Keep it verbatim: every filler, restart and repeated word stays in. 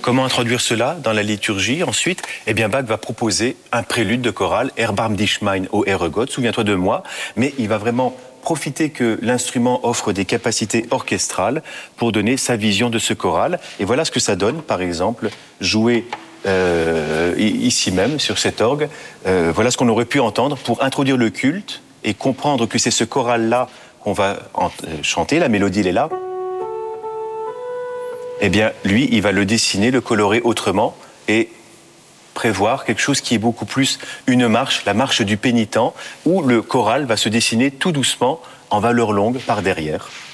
Comment introduire cela dans la liturgie? Ensuite, eh bien, Bach va proposer un prélude de chorale, Erbarm dich mein, o Herre Gott, souviens-toi de moi, mais il va vraiment profiter que l'instrument offre des capacités orchestrales pour donner sa vision de ce choral. Et voilà ce que ça donne, par exemple, jouer euh, ici même, sur cet orgue. Euh, voilà ce qu'on aurait pu entendre pour introduire le culte et comprendre que c'est ce choral-là qu'on va en- chanter. La mélodie, elle est là. Eh bien, lui, il va le dessiner, le colorer autrement et prévoir quelque chose qui est beaucoup plus une marche, la marche du pénitent, où le choral va se dessiner tout doucement en valeur longue par derrière.